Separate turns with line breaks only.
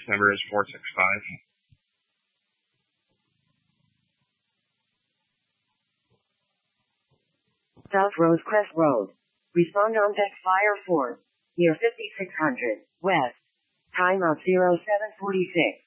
number is 465.
South Rosecrest Road. Respond on deck fire 4. Near 5600. West. Timeout 0746.